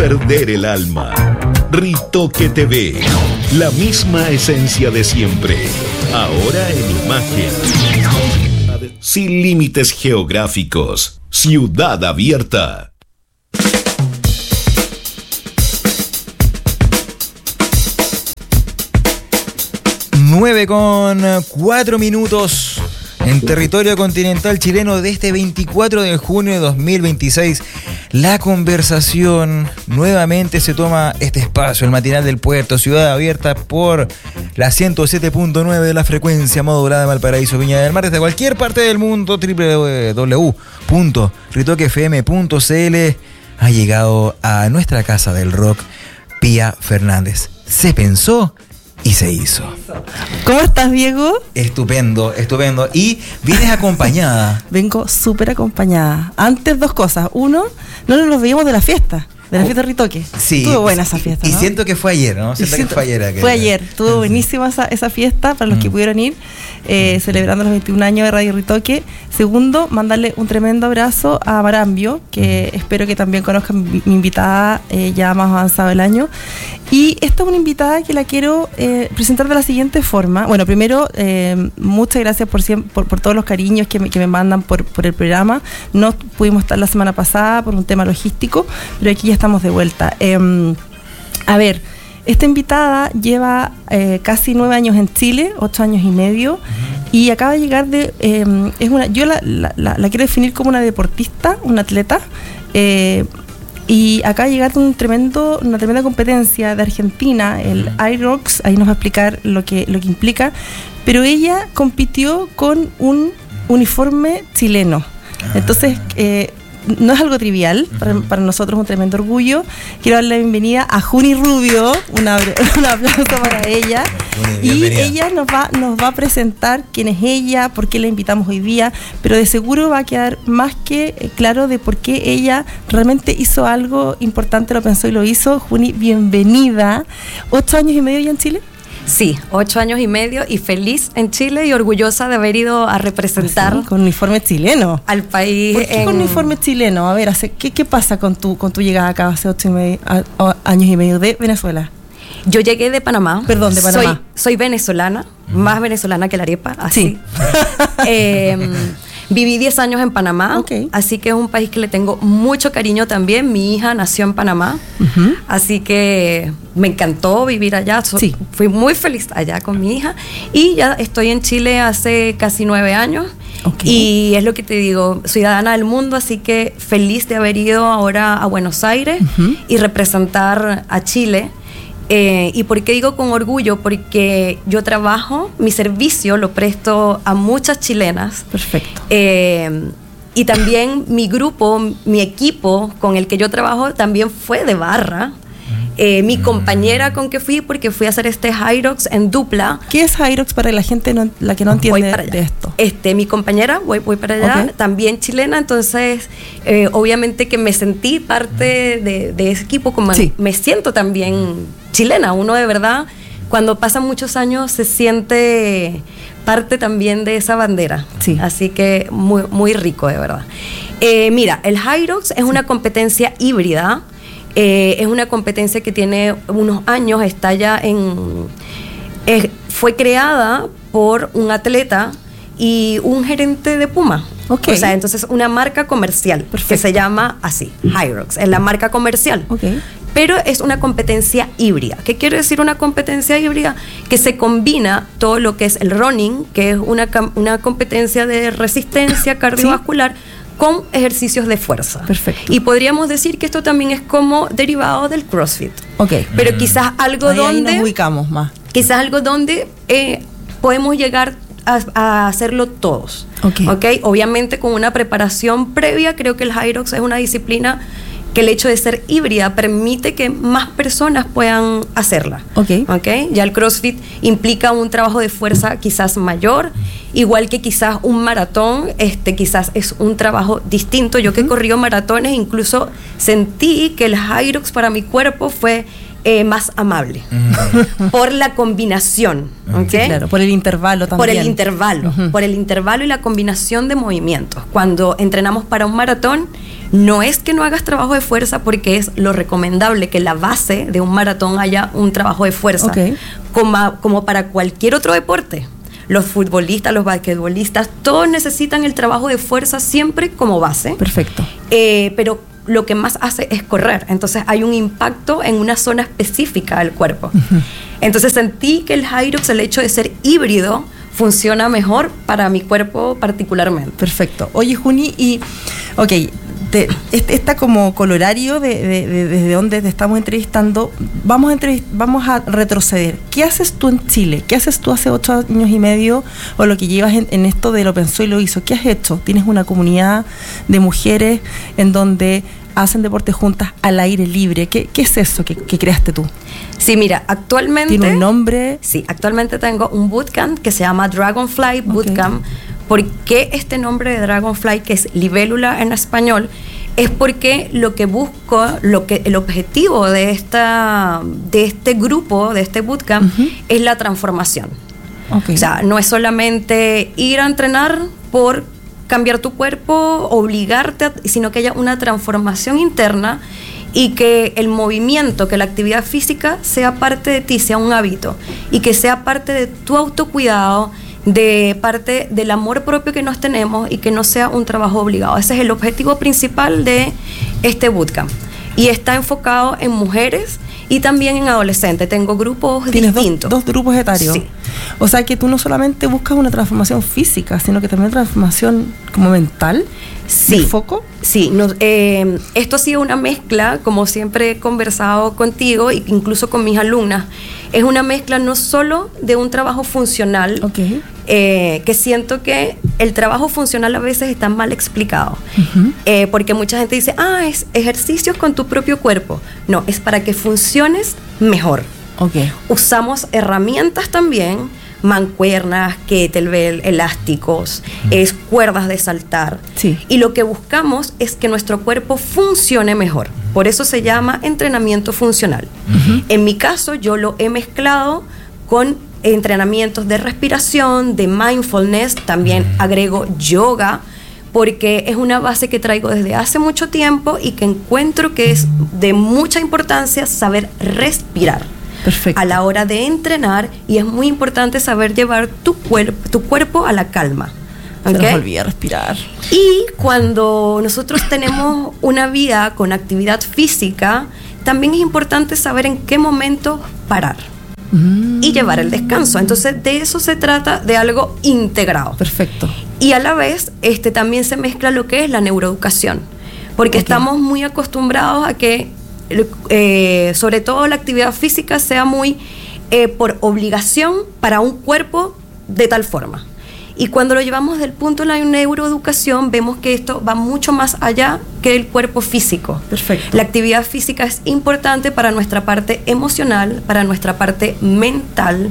perder el alma. Ritoque TV, la misma esencia de siempre, ahora en imagen. Sin límites geográficos, ciudad abierta. 9:04 en territorio continental chileno de este 24 de junio de 2026. La conversación nuevamente se toma este espacio, el matinal del puerto, ciudad abierta por la 107.9 de la frecuencia modulada de Valparaíso, Viña del Mar, desde cualquier parte del mundo. www.ritoquefm.cl. Ha llegado a nuestra casa del rock Pía Fernández. Se pensó y se hizo. ¿Cómo estás, Diego? Estupendo, estupendo. Y vienes acompañada. Vengo súper acompañada. Antes, dos cosas. Uno, no nos veíamos de la fiesta de Ritoque. Sí. Estuvo buena esa fiesta, ¿no? Y siento que fue ayer, ¿no? Siento que fue ayer. Fue ayer. Estuvo buenísima esa fiesta para los que pudieron ir, celebrando los 21 años de Radio Ritoque. Segundo, mandarle un tremendo abrazo a Marambio, que espero que también conozcan mi invitada ya más avanzado el año. Y esta es una invitada que la quiero presentar de la siguiente forma. Bueno, primero, muchas gracias por todos los cariños que me mandan por el programa. No pudimos estar la semana pasada por un tema logístico, pero aquí ya estamos de vuelta. A ver, esta invitada lleva casi 9 años en Chile, 8 años y medio, y acaba de llegar yo la quiero definir como una deportista, una atleta, y acaba de llegar de una tremenda competencia de Argentina, el IROX. Ahí nos va a explicar lo que implica, pero ella compitió con un uniforme chileno. Entonces, no es algo trivial, para nosotros un tremendo orgullo. Quiero darle la bienvenida a Juni Rubio, un aplauso para ella. Y ella nos va a presentar quién es ella, por qué la invitamos hoy día, pero de seguro va a quedar más que claro de por qué ella realmente hizo algo importante, lo pensó y lo hizo. Juni, bienvenida. 8 años y medio ya en Chile. Sí, 8 años y medio y feliz en Chile y orgullosa de haber ido a representar con uniforme chileno al país. ¿Por qué con uniforme chileno? A ver, ¿qué pasa con tu llegada acá hace 8 años y medio de Venezuela? Yo llegué de Panamá. Perdón, de Panamá. Soy venezolana, más venezolana que la arepa, así. Sí. Viví 10 años en Panamá, así que es un país que le tengo mucho cariño también. Mi hija nació en Panamá, así que me encantó vivir allá. Fui muy feliz allá con mi hija y ya estoy en Chile hace casi 9 años. Y es lo que te digo, ciudadana del mundo, así que feliz de haber ido ahora a Buenos Aires y representar a Chile. ¿Y por qué digo con orgullo? Porque yo trabajo, mi servicio lo presto a muchas chilenas. Perfecto. Y también mi grupo, mi equipo con el que yo trabajo también fue de barra. Mi compañera con que fui, porque fui a hacer este Hyrox en dupla. ¿Qué es Hyrox para la gente la que no entiende de esto? Mi compañera, voy para allá, también chilena, entonces obviamente que me sentí parte de ese equipo, como me siento también chilena. Uno de verdad, cuando pasan muchos años, se siente parte también de esa bandera. Así que muy, muy rico, de verdad. Mira, el Hyrox es una competencia híbrida. Es una competencia que tiene unos años, fue creada por un atleta y un gerente de Puma. O sea, entonces una marca comercial que se llama así, Hyrox, es la marca comercial. Pero es una competencia híbrida. ¿Qué quiere decir una competencia híbrida? Que se combina todo lo que es el running, que es una competencia de resistencia cardiovascular, con ejercicios de fuerza. Perfecto. Y podríamos decir que esto también es como derivado del CrossFit. Pero quizás algo ahí nos ubicamos más. Quizás algo donde podemos llegar a hacerlo todos. Obviamente con una preparación previa. Creo que el Hyrox es una disciplina que el hecho de ser híbrida permite que más personas puedan hacerla. Ya el CrossFit implica un trabajo de fuerza quizás mayor, igual que quizás un maratón, quizás es un trabajo distinto. Yo que he corrido maratones, incluso sentí que el Hyrox para mi cuerpo fue más amable por la combinación. Claro, por el intervalo también. Por el intervalo y la combinación de movimientos. Cuando entrenamos para un maratón, No es que no hagas trabajo de fuerza, porque es lo recomendable que la base de un maratón haya un trabajo de fuerza, como para cualquier otro deporte. Los futbolistas, los basquetbolistas, todos necesitan el trabajo de fuerza siempre como base. Perfecto. Pero lo que más hace es correr. Entonces hay un impacto en una zona específica del cuerpo. Entonces sentí que el Hyrox, el hecho de ser híbrido, funciona mejor para mi cuerpo particularmente. Perfecto. Oye, Juni, y está como colorario desde donde te estamos entrevistando. Vamos a retroceder. ¿Qué haces tú en Chile? ¿Qué haces tú hace 8 años y medio? O lo que llevas en esto de Lo Pensó y Lo Hizo. ¿Qué has hecho? Tienes una comunidad de mujeres en donde hacen deporte juntas al aire libre. ¿Qué es eso que creaste tú? Sí, mira, actualmente... ¿Tiene un nombre? Sí, actualmente tengo un bootcamp que se llama Dragonfly Bootcamp. ¿Por qué este nombre de Dragonfly, que es libélula en español? Es porque lo que busco, el objetivo de este grupo, de este bootcamp, es la transformación. O sea, no es solamente ir a entrenar por cambiar tu cuerpo, obligarte, sino que haya una transformación interna y que el movimiento, que la actividad física sea parte de ti, sea un hábito, y que sea parte de tu autocuidado, de parte del amor propio que nos tenemos, y que no sea un trabajo obligado. Ese es el objetivo principal de este bootcamp. Y está enfocado en mujeres y también en adolescentes. Tengo grupos distintos. Dos grupos etarios. Sí. O sea que tú no solamente buscas una transformación física, sino que también una transformación como mental. Sí. ¿De foco? Sí. Esto ha sido una mezcla, como siempre he conversado contigo, e incluso con mis alumnas. Es una mezcla no solo de un trabajo funcional, que siento que el trabajo funcional a veces está mal explicado, porque mucha gente dice, es ejercicios con tu propio cuerpo. No, es para que funciones mejor. Usamos herramientas también, mancuernas, kettlebell, elásticos, cuerdas de saltar. Sí. Y lo que buscamos es que nuestro cuerpo funcione mejor. Por eso se llama entrenamiento funcional. En mi caso, yo lo he mezclado con entrenamientos de respiración, de mindfulness, también agrego yoga, porque es una base que traigo desde hace mucho tiempo y que encuentro que es de mucha importancia saber respirar. Perfecto. A la hora de entrenar, y es muy importante saber llevar tu cuerpo a la calma. Se nos olvida respirar. Y cuando nosotros tenemos una vida con actividad física, también es importante saber en qué momento parar y llevar el descanso. Entonces, de eso se trata, de algo integrado. Perfecto. Y a la vez, también se mezcla lo que es la neuroeducación, porque estamos muy acostumbrados a que sobre todo la actividad física sea muy por obligación para un cuerpo de tal forma. Y cuando lo llevamos del punto de la neuroeducación, vemos que esto va mucho más allá que el cuerpo físico. Perfecto. La actividad física es importante para nuestra parte emocional, para nuestra parte mental,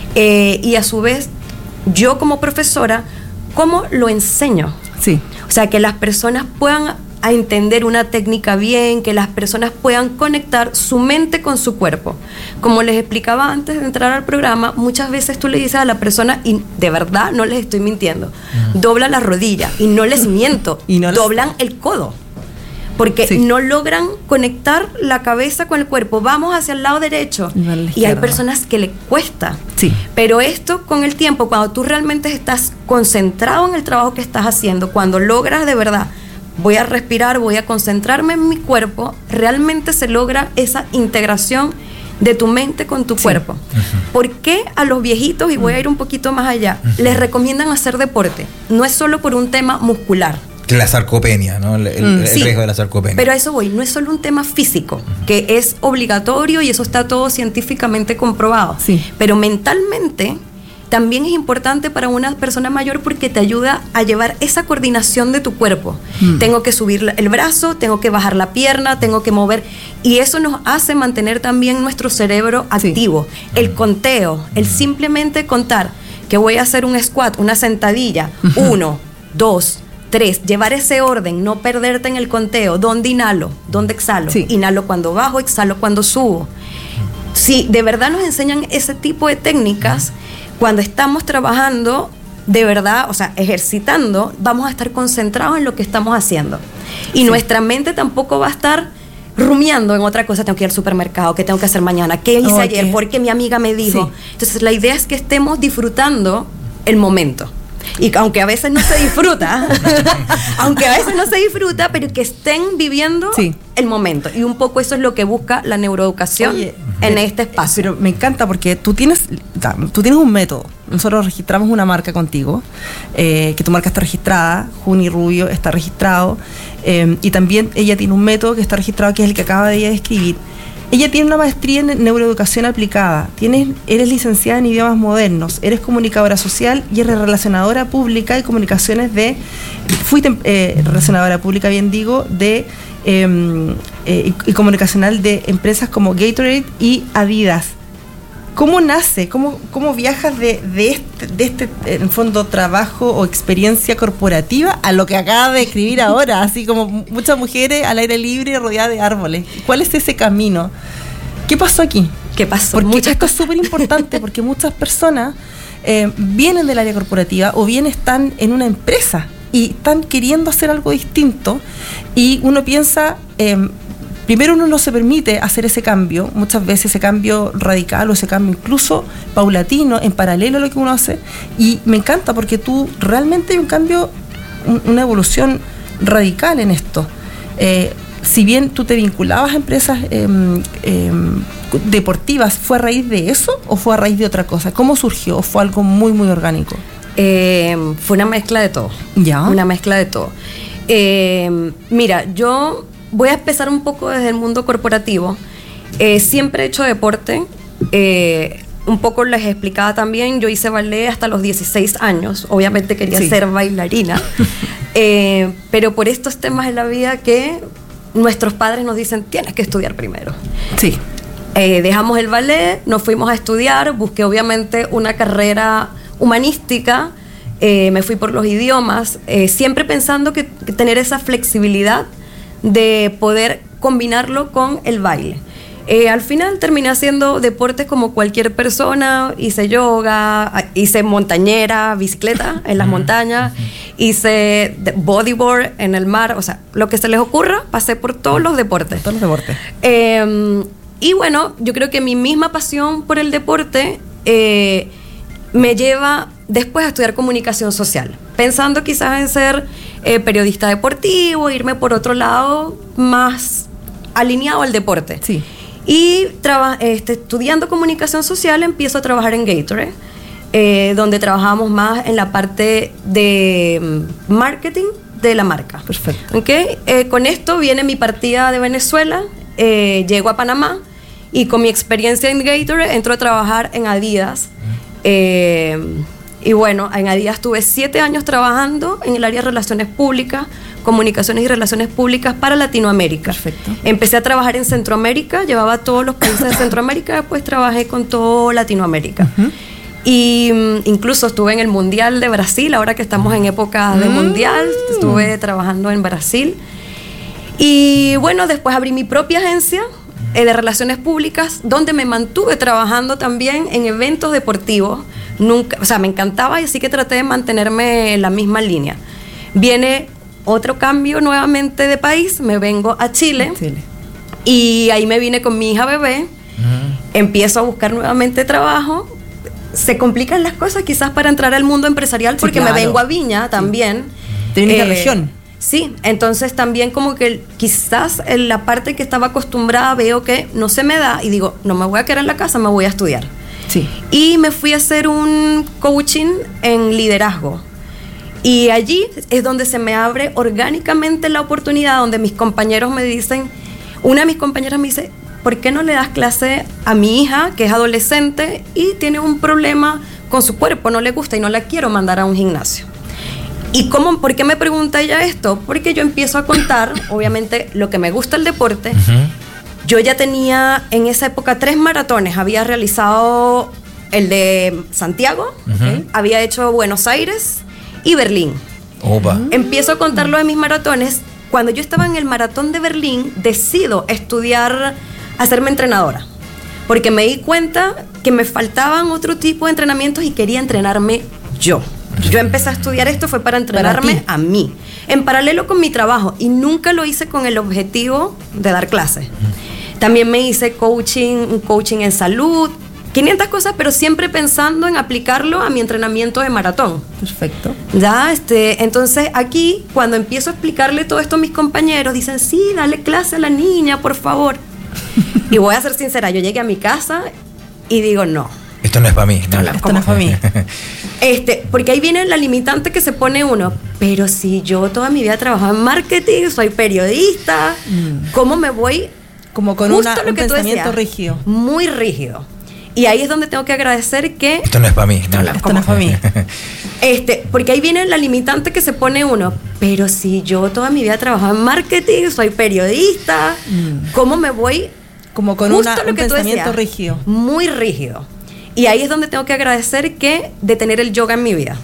y a su vez, yo como profesora, ¿cómo lo enseño? Sí. O sea, que las personas puedan a entender una técnica bien, que las personas puedan conectar su mente con su cuerpo. Como les explicaba antes de entrar al programa, muchas veces tú le dices a la persona, y de verdad no les estoy mintiendo, dobla la rodilla, y no les miento, doblan el codo, porque no logran conectar la cabeza con el cuerpo. Vamos hacia el lado derecho, y hay personas que le cuesta. Sí. Pero esto con el tiempo, cuando tú realmente estás concentrado en el trabajo que estás haciendo, cuando logras de verdad, voy a respirar, voy a concentrarme en mi cuerpo, realmente se logra esa integración de tu mente con tu cuerpo. ¿Por qué a los viejitos, y voy a ir un poquito más allá, les recomiendan hacer deporte? No es solo por un tema muscular. La sarcopenia, ¿no? El riesgo de la sarcopenia. Pero a eso voy, no es solo un tema físico, que es obligatorio y eso está todo científicamente comprobado. Sí. Pero mentalmente también es importante para una persona mayor, porque te ayuda a llevar esa coordinación de tu cuerpo. Tengo que subir el brazo, tengo que bajar la pierna, tengo que mover, y eso nos hace mantener también nuestro cerebro activo. El conteo, el simplemente contar que voy a hacer un squat, una sentadilla, 1, 2, 3, llevar ese orden, no perderte en el conteo. ¿Dónde inhalo? ¿Dónde exhalo? Inhalo cuando bajo, exhalo cuando subo. Si de verdad nos enseñan ese tipo de técnicas, cuando estamos trabajando de verdad, o sea, ejercitando, vamos a estar concentrados en lo que estamos haciendo. Y nuestra mente tampoco va a estar rumiando en otra cosa. Tengo que ir al supermercado, ¿qué tengo que hacer mañana? ¿Qué hice ayer? ¿Por qué mi amiga me dijo? Sí. Entonces, la idea es que estemos disfrutando el momento. Y aunque a veces no se disfruta, pero que estén viviendo el momento. Y un poco eso es lo que busca la neuroeducación en este espacio. Pero me encanta porque tú tienes un método. Nosotros registramos una marca contigo, que tu marca está registrada, Juni Rubio está registrado, y también ella tiene un método que está registrado, que es el que acaba de ella describir. Ella tiene una maestría en neuroeducación aplicada, eres licenciada en idiomas modernos, eres comunicadora social y eres relacionadora pública y comunicaciones fuiste relacionadora pública, bien digo, y comunicacional de empresas como Gatorade y Adidas. ¿Cómo nace? ¿Cómo viajas de este, en el fondo, trabajo o experiencia corporativa a lo que acabas de escribir ahora? Así como muchas mujeres al aire libre rodeadas de árboles. ¿Cuál es ese camino? ¿Qué pasó aquí? ¿Qué pasó? Porque esto es súper importante, porque muchas personas vienen del área corporativa o bien están en una empresa y están queriendo hacer algo distinto, y uno piensa... primero, uno no se permite hacer ese cambio, muchas veces ese cambio radical o ese cambio incluso paulatino, en paralelo a lo que uno hace, y me encanta porque tú realmente hay un cambio, una evolución radical en esto. Si bien tú te vinculabas a empresas deportivas, ¿fue a raíz de eso o fue a raíz de otra cosa? ¿Cómo surgió? ¿O fue algo muy, muy orgánico? Fue una mezcla de todo. ¿Ya? Una mezcla de todo. Mira, yo... voy a empezar un poco desde el mundo corporativo. Siempre he hecho deporte. Un poco les explicaba también, yo hice ballet hasta los 16 años. Obviamente quería ser bailarina. Pero por estos temas en la vida que nuestros padres nos dicen, tienes que estudiar primero. Sí. Dejamos el ballet, nos fuimos a estudiar. Busqué obviamente una carrera humanística. Me fui por los idiomas. Siempre pensando que tener esa flexibilidad de poder combinarlo con el baile. Al final terminé haciendo deportes como cualquier persona. Hice yoga, hice montañera, bicicleta en las montañas, hice bodyboard en el mar, o sea, lo que se les ocurra, pasé por todos los deportes. Y bueno, yo creo que mi misma pasión por el deporte me lleva después a estudiar comunicación social, pensando quizás en ser periodista deportivo, irme por otro lado más alineado al deporte. Sí. Y estudiando comunicación social empiezo a trabajar en Gatorade, donde trabajábamos más en la parte de marketing de la marca. Perfecto. ¿Okay? Con esto viene mi partida de Venezuela, llego a Panamá y con mi experiencia en Gatorade entro a trabajar en Adidas. Y bueno, en Adidas estuve 7 años trabajando en el área de relaciones públicas, comunicaciones y relaciones públicas para Latinoamérica. Perfecto. Empecé a trabajar en Centroamérica, llevaba a todos los países de Centroamérica, después trabajé con toda Latinoamérica. Y incluso estuve en el Mundial de Brasil, ahora que estamos en época de Mundial, estuve trabajando en Brasil. Y bueno, después abrí mi propia agencia de relaciones públicas, donde me mantuve trabajando también en eventos deportivos. Nunca, o sea, me encantaba, y así que traté de mantenerme en la misma línea. Viene otro cambio nuevamente de país, me vengo a Chile. Y ahí me vine con mi hija bebé. Empiezo a buscar nuevamente trabajo. Se complican las cosas quizás para entrar al mundo empresarial, porque me vengo a Viña también. ¿De la región? Sí, entonces también como que quizás en la parte que estaba acostumbrada veo que no se me da y digo, no me voy a quedar en la casa, me voy a estudiar. Sí. Y me fui a hacer un coaching en liderazgo. Y allí es donde se me abre orgánicamente la oportunidad, donde mis compañeros me dicen, una de mis compañeras me dice, ¿por qué no le das clase a mi hija, que es adolescente y tiene un problema con su cuerpo, no le gusta y no la quiero mandar a un gimnasio? ¿Y por qué me pregunta ella esto? Porque yo empiezo a contar, obviamente, lo que me gusta el deporte. Yo ya tenía en esa época 3 maratones. Había realizado el de Santiago, había hecho Buenos Aires y Berlín. Empiezo a contar lo de mis maratones. Cuando yo estaba en el maratón de Berlín, decido estudiar, hacerme entrenadora. Porque me di cuenta que me faltaban otro tipo de entrenamientos y quería entrenarme yo. Yo empecé a estudiar esto fue para entrenarme a mí, en paralelo con mi trabajo, y nunca lo hice con el objetivo de dar clases. También me hice coaching en salud, 500 cosas, pero siempre pensando en aplicarlo a mi entrenamiento de maratón. Perfecto. Ya, entonces aquí, cuando empiezo a explicarle todo esto a mis compañeros, dicen, sí, dale clase a la niña, por favor. Y voy a ser sincera, yo llegué a mi casa y digo, no. Esto no es para mí. Esto no es para mí. Porque ahí viene la limitante que se pone uno. Pero si yo toda mi vida he trabajado en marketing, soy periodista, ¿cómo me voy? Como con un pensamiento rígido. Muy rígido. Y ahí es donde tengo que agradecer que... Esto no es para mí. Esto no es para mí. Porque ahí viene la limitante que se pone uno. Pero si yo toda mi vida he trabajado en marketing, soy periodista, ¿cómo me voy? Como con un pensamiento rígido. Muy rígido. Y ahí es donde tengo que agradecer de tener el yoga en mi vida.